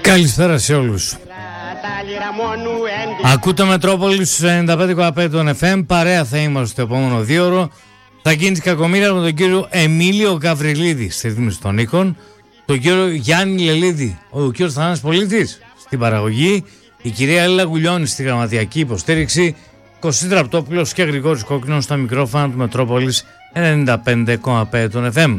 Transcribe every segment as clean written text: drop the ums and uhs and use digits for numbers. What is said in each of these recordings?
Καλησπέρα σε όλους. Ακούτε Μετρόπολης 95,5 των FM. Παρέα θα είμαστε το επόμενο 2ωρο. Θα γίνει κακομοίρα με τον κύριο Εμίλιο Γαβριλίδη στη ρύθμιση των ήχων, τον κύριο Γιάννη Λελίδη, ο κύριος Θανάσης Πολίτης στην παραγωγή, η κυρία Έλληνα Γουλιώνη στη γραμματιακή υποστήριξη, Κωστής Ραπτόπουλος και Γρηγόρης Κόκκινος στα μικρόφωνα του Μετρόπολης 95,5 των FM.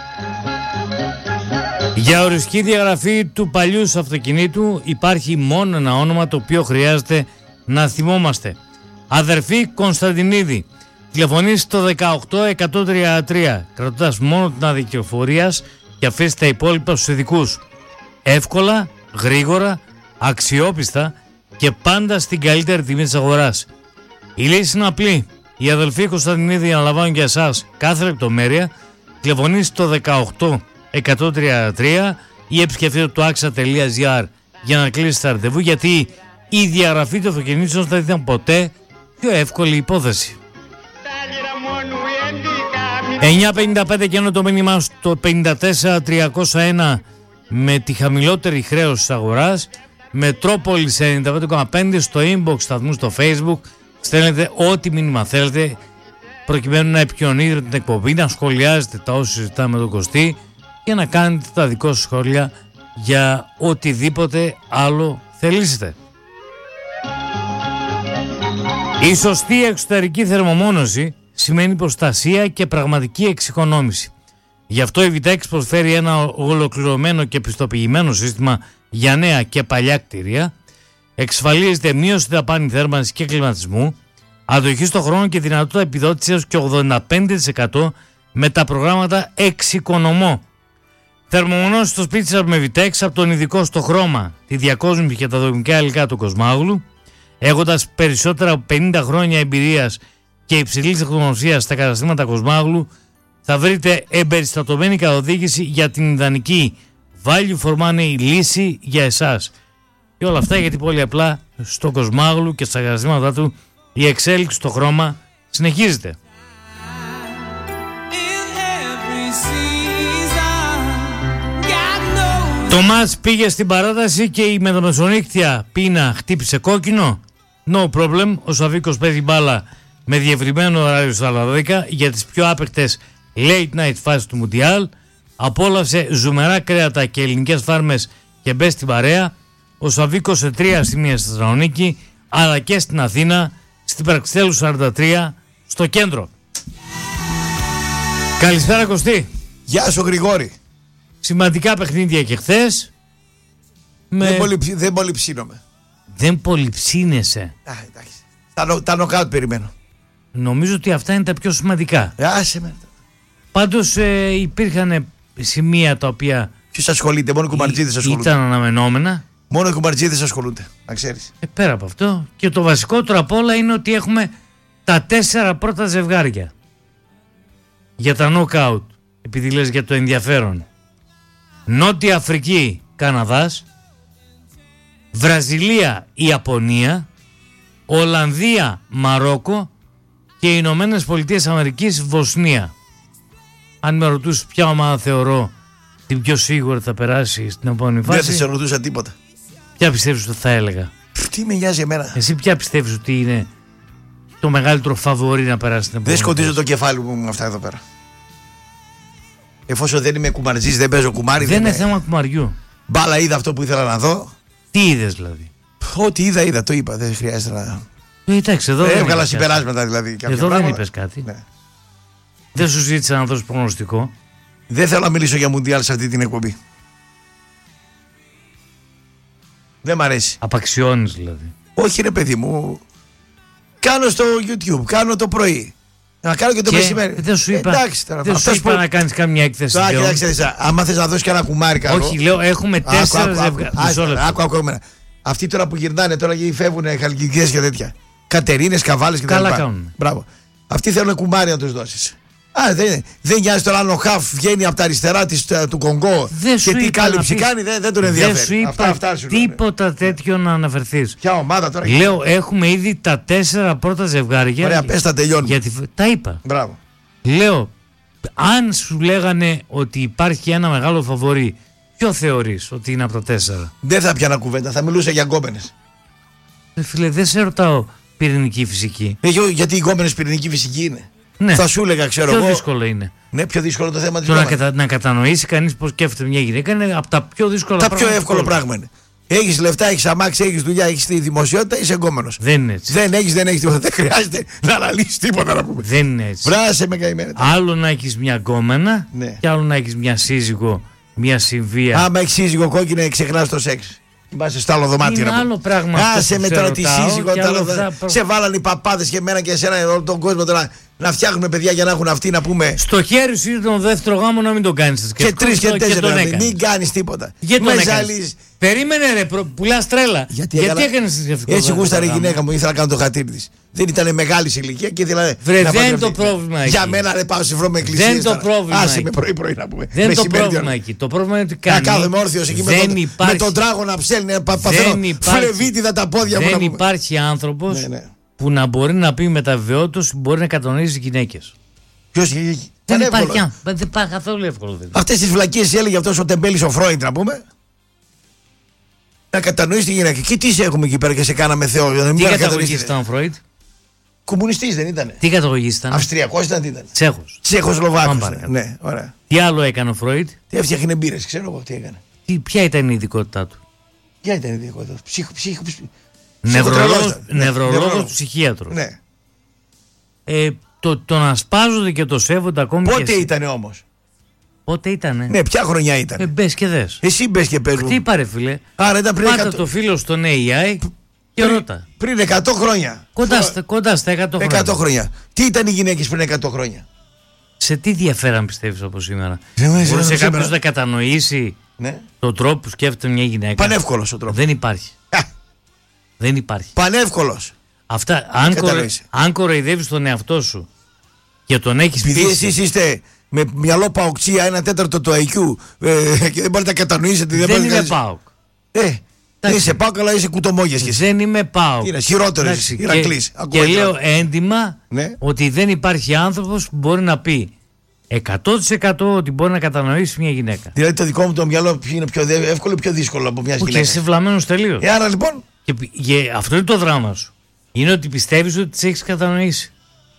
Για οριστική διαγραφή του παλιού σου αυτοκινήτου υπάρχει μόνο ένα όνομα το οποίο χρειάζεται να θυμόμαστε. Αδερφή Κωνσταντινίδη. Τηλεφωνήστε στο 18133 κρατώντας μόνο την άδεια κυκλοφορίας και αφήστε τα υπόλοιπα στους ειδικούς. Εύκολα, γρήγορα, αξιόπιστα και πάντα στην καλύτερη τιμή της αγοράς. Η λύση είναι απλή. Οι αδελφοί Κωνσταντινίδη αναλαμβάνουν για εσάς κάθε λεπτομέρεια. Τηλεφωνήστε στο 18133 ή επισκεφτείτε το axa.gr για να κλείσετε ραντεβού, γιατί η διαγραφή του αυτοκινήτου δεν ήταν ποτέ πιο εύκολη υπόθεση. 9.55 και ενώ το μήνυμά στο 54.301 με τη χαμηλότερη χρέωση της αγοράς, Μετρόπολης 95,5 στο inbox σταθμού στο Facebook. Στέλνετε ό,τι μήνυμα θέλετε προκειμένου να επικοινωνείτε την εκπομπή, να σχολιάζετε τα όσα συζητάμε με τον Κωστή και να κάνετε τα δικό σας σχόλια για οτιδήποτε άλλο θελήσετε. Η σωστή εξωτερική θερμομόνωση σημαίνει προστασία και πραγματική εξοικονόμηση. Γι' αυτό η Vitex προσφέρει ένα ολοκληρωμένο και πιστοποιημένο σύστημα για νέα και παλιά κτίρια. Εξασφαλίζεται μείωση δαπάνη θέρμανσης και κλιματισμού, αντοχή στον χρόνο και δυνατότητα επιδότησης έως και 85% με τα προγράμματα Εξοικονομώ. Θερμομονώσει στο σπίτι σας με Vitex από τον ειδικό στο χρώμα, τη διακόσμηση και τα δομικά υλικά του Κοσμάγλου, έχοντας περισσότερα από 50 χρόνια εμπειρίας και υψηλής τεχνογνωσίας στα καταστήματα Κοσμάγλου, θα βρείτε εμπεριστατωμένη καθοδήγηση για την ιδανική value for money λύση για εσάς. Και όλα αυτά γιατί πολύ απλά στο Κοσμάγλου και στα καταστήματά του η εξέλιξη στο χρώμα συνεχίζεται. Το μάτς πήγε στην παράταση και η μεταμεσονύκτια πείνα χτύπησε κόκκινο. No problem, ο Σαβίκος παίζει μπάλα με διευρυμένο ωράριο στα άλλα 10 για τις πιο άπαικτες late night φάσεις του Μουντιάλ. Απόλαυσε ζουμερά κρέατα και ελληνικές φάρμες και μπε στην παρέα. Ο Σαβίκος σε 3 σημεία στη Θεσσαλονίκη αλλά και στην Αθήνα, στην Περαξτέλου 43 στο κέντρο. Καλησπέρα Κωστή. Γεια σου Γρηγόρη. Σημαντικά παιχνίδια και χθες. Δεν πολύ ψήνομαι. Δεν πολύ ψήνεσαι. Τα νοκάουτ περιμένω. Νομίζω ότι αυτά είναι τα πιο σημαντικά. Άσε με. Πάντως υπήρχαν σημεία τα οποία... Ποιος ασχολείται, μόνο οι κουμαρτζίδες ασχολούνται. Ήταν αναμενόμενα. Μόνο οι κουμαρτζίδες ασχολούνται, να ξέρεις. Πέρα από αυτό, και το βασικότερο απ' όλα είναι ότι έχουμε τα 4 πρώτα ζευγάρια για τα νοκάουτ, επειδή λες για το ενδιαφέρον. Νότια Αφρική, Καναδάς, Βραζιλία, Ιαπωνία, Ολλανδία, Μαρόκο και οι Ηνωμένες Πολιτείες Αμερικής, Βοσνία. Αν με ρωτούσες ποια ομάδα θεωρώ την πιο σίγουρη θα περάσει στην επόμενη φάση, δεν θα σε ρωτούσα τίποτα. Ποια πιστεύεις ότι θα έλεγα? Τι με νοιάζει εμένα? Εσύ ποια πιστεύεις ότι είναι το μεγαλύτερο φαβορί να περάσει στην επόμενη? Δεν σκοτίζω το κεφάλι μου με αυτά εδώ πέρα. Εφόσον δεν είμαι κουμαρτζής, δεν παίζω κουμάρι. Δεν είναι θέμα κουμαριού. Μπάλα είδα αυτό που ήθελα να δω. Τι είδες δηλαδή? Ό,τι είδα, το είπα. Δεν χρειάζεται να. Εντάξει, εδώ έβγαλα συμπεράσματα δηλαδή. Εδώ δεν είπες κάτι. Ναι. Δεν σου ζήτησα να δώσεις προγνωστικό. Δεν θέλω να μιλήσω για Μουντιάλ σε αυτή την εκπομπή. Δεν μ' αρέσει. Απαξιώνεις δηλαδή? Όχι ρε παιδί μου. Κάνω στο YouTube, κάνω το πρωί. Να κάνω και το μεσημέρι. Δεν σου είπα, εντάξει, τώρα, δεν σου είπα να κάνεις κάμια έκθεση. Κοιτάξτε, άμα θες να δώσεις και ένα κουμάρι καλό. Όχι, λέω έχουμε 4 ζευγάρια. Άκου. Αυτοί τώρα που γυρνάνε, τώρα φεύγουν χαλκιδικές και τέτοια. Κατερίνες, καβάλες και καλά τέτοια. κάνουν. Μπράβο. Αυτοί θέλουν κουμάρι να τους δώσεις. Δεν νοιάζει τώρα αν ο Χαφ βγαίνει από τα αριστερά του Κονγκό και τι κάλυψη κάνει, δεν τον ενδιαφέρει. Δεν σου είπα τίποτα τέτοιο να αναφερθείς. Ποια ομάδα τώρα? Λέω έχουμε ήδη τα 4 πρώτα ζευγάρια. Ωραία, πες τα τελειώνουμε. Τα είπα. Μπράβο. Λέω, αν σου λέγανε ότι υπάρχει ένα μεγάλο φαβορί, Ποιο θεωρείς ότι είναι από τα 4? Δεν θα πιάνα κουβέντα, θα μιλούσα για γκόμενες. Φίλε, δεν σε ρωτάω πυρηνική φυσική. Γιατί οι γκόμενες πυρηνική φυσική είναι. Ναι. Θα σου έλεγα, ξέρω εγώ. Πιο δύσκολο είναι. Ναι, πιο δύσκολο το θέμα της γκόμενας. Να κατανοήσει κανείς πώς σκέφτεται μια γυναίκα είναι από τα πιο δύσκολα πράγματα. Τα πιο εύκολο πράγμα είναι. Έχεις λεφτά, έχεις αμάξι, έχεις δουλειά, έχεις τη δημοσιότητα, είσαι γκόμενος. Δεν είναι έτσι. Δεν έχεις τίποτα. Δεν χρειάζεται να αναλύσεις τίποτα να πούμε. Δεν είναι έτσι. Βράσε με καημένα. Άλλο να έχεις μια γκόμενα, ναι, και άλλο να έχεις μια σύζυγο, μια συμβία. Άμα έχεις σύζυγο κόκκινη, ξεχνάς το σεξ. Είμαστε στο άλλο δωμάτιο. Είναι άλλο πράγμα. Άσε με τώρα τη σύζυγο. Σε βάλανε οι παπάδες και εμένα και εσένα όλο τον κόσμο τώρα να φτιάχνουμε παιδιά για να έχουν αυτοί να πούμε. Στο χέρι σου ήρθε τον δεύτερο γάμο να μην τον κάνεις. Και 3 και 4. Μην κάνεις τίποτα. Γιατί τον έκανες? Περίμενε ρε, πουλάς τρέλα. Γιατί έκανες θρησκευτικό? Έτσι γούσταρε η γυναίκα μου, ήθελα να κάνω το χατήρι της. Δεν ήταν μεγάλη ηλικία και ήθελα. Βρε, δεν είναι το πρόβλημα εκεί. Για μένα ρε, πάω σε βρω με εκκλησίες. Δεν είναι το πρόβλημα. Άσε με πρωί-πρωί να πούμε. Δεν είναι το πρόβλημα εκεί. Το πρόβλημα είναι ότι κάνει. Να κάθομαι όρθιος εκεί με τον τράγο να ψέλνει. Φλεβίτιδα τα πόδια μου. Δεν υπάρχει άνθρωπος που να μπορεί να πει με τα βεβαιότητα μπορεί να κατανοήσει γυναίκες. Ποιος? Δεν υπάρχει καθόλου εύκολο. Αυτές τις βλακίες έλεγε αυτός ο τεμπέλης ο Φρόιντ να πούμε. Να κατανοήσει τη γυναίκα. Και τι σε έχουμε εκεί πέρα και σε κάναμε Θεό. Τι καταγωγή ήταν ο Φρόιντ? Κομμουνιστής δεν ήταν? Τι καταγωγή ήταν? Αυστριακός ήταν, τι ήταν? Τσέχος-Σλοβάκος. Ναι, ωραία. Τι άλλο έκανε ο Φρόιντ? Τι έφτιαχνε μπύρες, ξέρω εγώ τι έκανε. Ποια ήταν η ειδικότητά του? Ποια ήταν η ειδικότητά του? Νευρολόγος, ψυχίατρος. Ναι. Το να σπάζονται και το σέβονται ακόμη. Πότε ήτανε όμως? Πότε ήτανε? Ναι, ποια χρονιά ήτανε? Μπες και δες. Εσύ μπες και πες μου. Τι είπα ρε φίλε? Άρα ήταν πριν Πάτα το φίλο στον AI και ρώτα. Πριν 100 χρόνια. Κοντά στα 100 χρόνια. 100 χρόνια. Τι ήταν οι γυναίκες πριν 100 χρόνια? Σε τι διαφέραν πιστεύεις από σήμερα? Μπορούσε κάποιος να κατανοήσει τον τρόπο που σκέφτεται μια γυναίκα? Πανεύκολος ο τρόπος. Δεν υπάρχει. Δεν υπάρχει. Πανεύκολος. Αυτά, αν κοροϊδεύεις τον εαυτό σου και τον έχεις πείσει. Επειδή εσείς είστε με μυαλό παοξία 1/4 του IQ και δεν μπορείτε να κατανοήσετε. Δεν είμαι ΠΑΟΚ. Δεν είσαι ΠΑΟΚ, αλλά είσαι κουτομόγιας και εσύ. Δεν είμαι ΠΑΟΚ. Είναι χειρότερος Ηρακλής. Και λέω έντιμα ότι δεν υπάρχει άνθρωπος που μπορεί να πει 100% ότι μπορεί να κατανοήσει μια γυναίκα. Δηλαδή το δικό μου το μυαλό είναι πιο εύκολο ή πιο δύσκολο από μια γυναίκα? Και είσαι βλαμμένος τελείως. Άρα λοιπόν. Και αυτό είναι το δράμα σου. Είναι ότι πιστεύεις ότι τις έχεις κατανοήσει.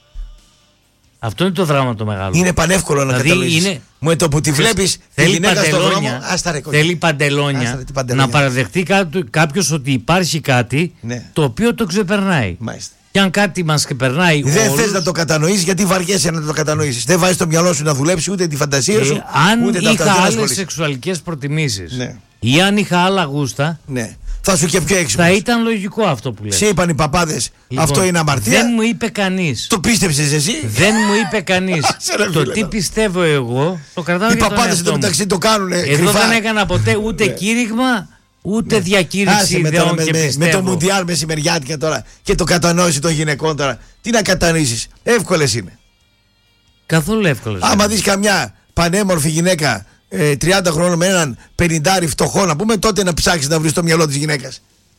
Αυτό είναι το δράμα το μεγάλο. Είναι πανεύκολο να κατανοήσεις. Με το που τη βλέπεις τη γυναίκα στον δρόμο. Θέλει παντελόνια να παραδεχτεί κάποιος ότι υπάρχει κάτι το οποίο το ξεπερνάει. Μάλιστα. Και αν κάτι μας περνάει. Δεν θες να το κατανοήσεις γιατί βαριέσαι να το κατανοήσεις. Δεν βάζεις το μυαλό σου να δουλέψει ούτε τη φαντασία σου. Αν είχα άλλες σεξουαλικές προτιμήσεις ή αν είχα άλλα γούστα. Θα σου και πιο έξυπνος. Θα ήταν λογικό αυτό που λες. Σε είπαν οι παπάδες, λοιπόν, αυτό είναι αμαρτία. Δεν μου είπε κανείς. Το πίστεψες εσύ? Δεν μου είπε κανείς. Το τι πιστεύω εγώ το κρατάω για τον εαυτό μου. Οι παπάδες εντωμεταξύ το κάνουν εδώ δεν έκανα ποτέ ούτε κήρυγμα ούτε διακήρυξη ιδεών και πιστεύω. Με το Μουντιάλ μεσημεριάτικα τώρα και το κατανόηση των γυναικών τώρα. Τι να κατανοήσεις? Εύκολες είναι. Καθόλου εύκολες. Άμα δεις καμιά πανέμορφη γυναίκα 30 χρόνων με έναν 50 φτωχό να πούμε, τότε να ψάξεις να βρεις το μυαλό της γυναίκας.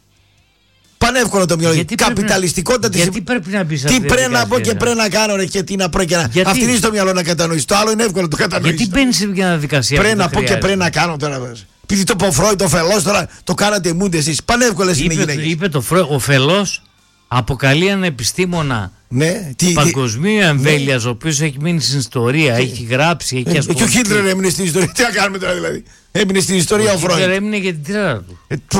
Πανεύκολο το μυαλό. Καπιταλιστικότητα της. Γιατί πρέπει να πεις τι πρέπει να πω και πρέπει να κάνω ρε, και τι να πρέπει να. Αυτή είναι στο μυαλό να κατανοήσεις. Το άλλο είναι εύκολο να το κατανοήσεις. Γιατί μπαίνεις σε μια διαδικασία? Πρέπει να πω και πρέπει να κάνω τώρα. Επειδή το Φρόιντ, το Φελός τώρα το κάνατε μούντε εσείς. Πανεύκολες είναι οι γυναίκες. Είπε ο Φελός αποκαλεί έναν επιστήμονα παγκοσμίου εμβέλεια, ο οποίος έχει μείνει στην ιστορία, έχει γράψει, έχει ασχοληθεί. Και ο Χίτλερ έμεινε στην ιστορία. Τι να κάνουμε τώρα δηλαδή? Έμεινε στην ιστορία ο Φρόιντ. Ο Χίτλερ έμεινε για την τρέλα του.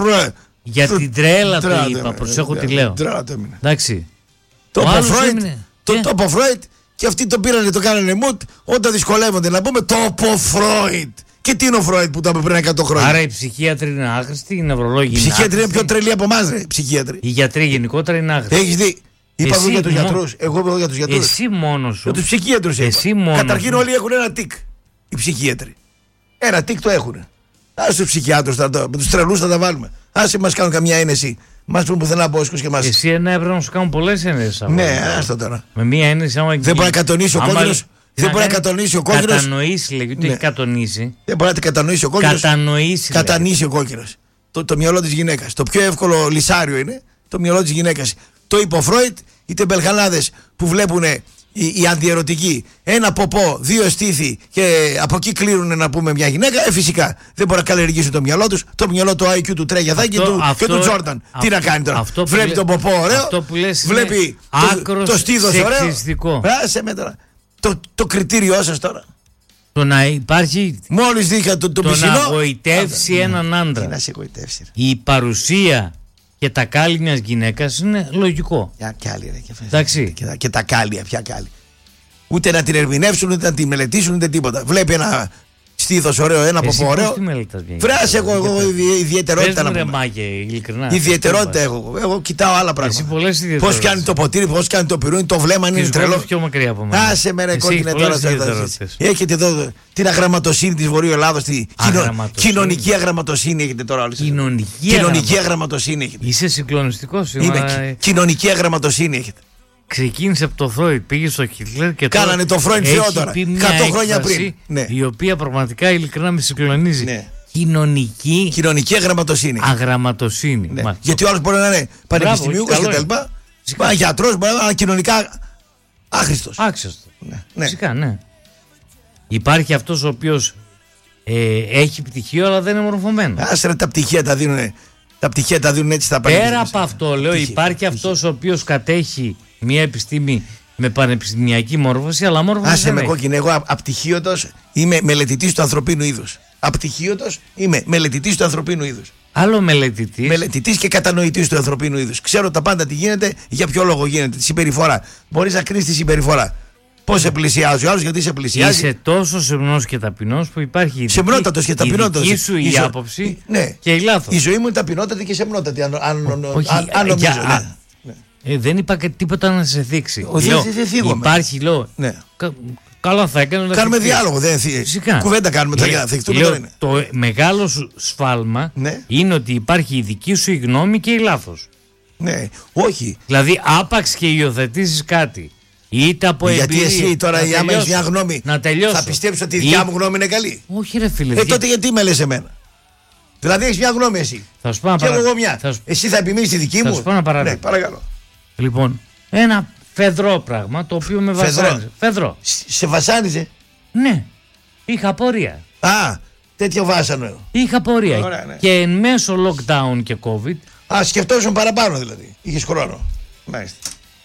Για την τρέλα του είπα, προσέχω τι λέω. Εντάξει. Το είπε ο Φρόιντ και αυτοί το πήρανε, το κάνανε μουτ όταν δυσκολεύονται να πούμε το είπε ο Φρόιντ. Και τι είναι ο Φρόιντ που το είπε πριν 100 χρόνια? Άρα οι ψυχίατροι είναι άχρηστοι, οι νευρολόγοι είναι άχρηστοι. Οι ψυχίατροι είναι πιο τρελοί από εμάς, ρε. Ψυχίατροι. Οι γιατροί γενικότερα είναι άχρηστοι. Έχεις δει? Είπα εγώ για τους γιατρούς. Εγώ είπα για τους γιατρούς. Εσύ μόνος σου. Για τους ψυχίατρους. Καταρχήν όλοι έχουν ένα τικ. Οι ψυχίατροι. Ένα τικ το έχουν. Άσε τους ψυχιάτρους, με τους τρελούς θα τα βάλουμε. Άσε μας κάνουν καμιά ένεση. Μας πούν πουθενά μπόσκος και μας. Εσύ έπρεπε να σου κάνουν πολλές ένεσες. Ναι, άστο τώρα. Με μία ένεση άμα. Δεν μπορεί να κατονίσει ο κόκκινος. Δεν μπορεί να κατανοήσει ο κόκκινος. Κατανοήσει, λέγει, ούτε έχει κατονίσει. Δεν μπορεί να κατανοήσει ο κόκκινος. Κατανοήσει ο κόκκινος. Το μυαλό της γυναίκας. Το πιο εύκολο λυσάριο είναι το μυαλό της γυναίκας. Το είπε ο Φρόιντ, οι τεμπελχανάδες που βλέπουν η αντιερωτική. Ένα ποπό, 2 στήθη και από εκεί κλείνουν να πούμε μια γυναίκα. Φυσικά δεν μπορεί να καλλιεργήσει το μυαλό τους. Το μυαλό του IQ του Τρέγια και του Τζόρνταν. Τι να κάνει τώρα. Βλέπει τον ποπό ωραίο. Βλέπει το στήθος ωραίο. Άσε με τώρα. Το κριτήριό σας τώρα. Το να υπάρχει. Μόλις δείχνει το πισινό. Να γοητεύσει έναν άντρα. Τι να σε γοητεύσει. Η παρουσία και τα κάλλη μιας γυναίκας είναι λογικό. Κι άλλη, ρε. Εντάξει. Και τα κάλλια, ποια κάλλη. Ούτε να την ερμηνεύσουν, ούτε να την μελετήσουν, ούτε τίποτα. Βλέπει ένα στήθος ωραίο, ένα ποπό ωραίο. Φράση εγώ ιδιαιτερότητα να πούμε. Ιδιαιτερότητα έχω. Εγώ κοιτάω άλλα πράγματα. Πώς κάνει το ποτήρι, πώς κάνει το πυρούνι, το βλέμμα είναι τρελό. Πιο μακριά από μένα. Άσε με ρε κόκκινε τώρα. Έχετε εδώ την αγραμματοσύνη της Βορείου Ελλάδος, τη κοινωνική αγραμματοσύνη έχετε τώρα όλοι. Κοινωνική αγραμματοσύνη έχετε. Είσαι συγκλονιστικός σήμερα. Κοινωνική αγραμματοσύνη έχετε. Ξεκίνησε από το Φρόιντ, πήγε στο Χίτλερ και κάνανε το Φρόιντ θεό τώρα. 100 χρόνια πριν. Ναι. Η οποία πραγματικά ειλικρινά με συγκλονίζει. Ναι. Κοινωνική αγραμματοσύνη. Αγραμματοσύνη. Ναι. Γιατί ο άλλος μπορεί να είναι πανεπιστημιούχος και τα λοιπά. Γιατρός μπορεί να είναι κοινωνικά άχρηστος. Άξιστος. Ναι. Φυσικά, ναι. Υπάρχει αυτός ο οποίος έχει πτυχίο αλλά δεν είναι μορφωμένο. Άσε τα πτυχία τα δίνουν. Τα πτυχία τα δίνουν έτσι στα πανεπιστήμια. Πέρα από αυτό, λέω, υπάρχει αυτός ο οποίος κατέχει μια επιστήμη με πανεπιστημιακή μόρφωση, αλλά μόρφωση. Άσε με κόκκινε. Εγώ απτυχίωτος είμαι μελετητής του ανθρωπίνου είδους. Απτυχίωτος είμαι μελετητής του ανθρωπίνου είδους. Άλλο μελετητής. Μελετητής και κατανοητής του ανθρωπίνου είδους. Ξέρω τα πάντα τι γίνεται, για ποιο λόγο γίνεται, τη συμπεριφορά. Μπορείς να κρίνεις τη συμπεριφορά. Πώς σε πλησιάζει ο άλλος, γιατί σε πλησιάζει. Είσαι τόσο σεμνός και ταπεινός που υπάρχει σεμνότατος και ταπεινότατος. Η δική σου η άποψη και η λάθος. Η ζωή μου είναι ταπεινότατη και σεμνότατη, αν νομίζω. Δεν είπα και τίποτα να σε θίξει. Υπάρχει, λέω. Καλά θα έκανε να κάνουμε διάλογο, δεν κουβέντα κάνουμε τώρα για να θίξουμε. Το μεγάλο σου σφάλμα είναι ότι υπάρχει η δική σου η γνώμη και η λάθος. Ναι, όχι. Δηλαδή άπαξ και υιοθετήσεις κάτι. Είτε από γιατί εμπειρία, εσύ τώρα, άμα έχεις μια γνώμη, θα πιστέψεις ότι η δικιά μου γνώμη είναι καλή. Όχι, ρε φίλε. Τότε γιατί με λες εμένα. Δηλαδή έχεις μια γνώμη εσύ. Θα σου πω και εγώ μια. Εσύ θα επιμείνεις τη δική μου. Θα σου πω ένα παράδειγμα. Ναι, παρακαλώ. Λοιπόν, ένα φεδρό πράγμα το οποίο με βασάνιζε. Φεδρό. Σε βασάνιζε. Ναι. Είχα απορία. Α, τέτοιο βάσανο. Είχα απορία. Ωραία, ναι. Και εν μέσω lockdown και COVID. Α, σκεφτόσουν παραπάνω δηλαδή. Είχες χρόνο. Μάλιστα.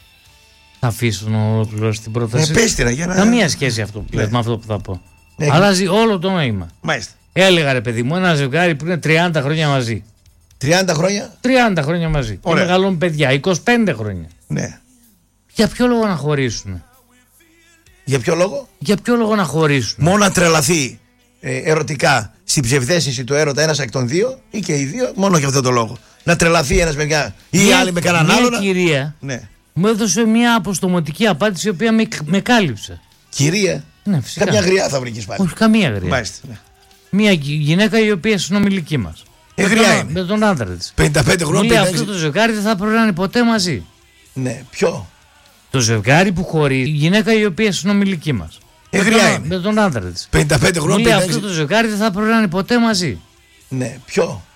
Θα αφήσω να ολοκληρώσει την πρόταση. Καμία σχέση αυτό που λες με αυτό που θα πω. Αλλάζει όλο το νόημα. Μάλιστα. Έλεγα ρε παιδί μου, ένα ζευγάρι που είναι 30 χρόνια μαζί. 30 χρόνια? 30 χρόνια μαζί. Ωραία. Και μεγαλώνουν παιδιά, 25 χρόνια. Ναι. Για ποιο λόγο να χωρίσουν? Για ποιο λόγο? Για ποιο λόγο να χωρίσουν? Μόνο να τρελαθεί ερωτικά στην ψευδαίσθηση του έρωτα ένας εκ των δύο ή και οι δύο, μόνο για αυτό το λόγο. Να τρελαθεί ένας με μια ή άλλη με κανέναν άλλο. Μια κυρία. Ναι. Μου έδωσε μια αποστομωτική απάντηση η οποία με κάλυψε. Κυρία? Ναι, φυσικά. Καμιά γριά θα βρήκες πάλι? Όχι, καμία γριά. Μάλιστα, ναι. Μια γυναίκα η οποία συνομιλική μας. Γριά είναι. Με τον άντρα της. 55 χρόνια. Μου λέει αυτό το ζευγάρι δεν θα πρέπει να είναι ποτέ μαζί. Ναι, ποιο? Το ζευγάρι που χωρεί, η γυναίκα η οποία συνομιλική μας. Γριά είναι. Με τον άντρα της. 55 χρόνια. Μου λέει αυτό το ζευγάρι δεν θα πρέπει να είναι ποτέ μαζί. Ναι, ποιο?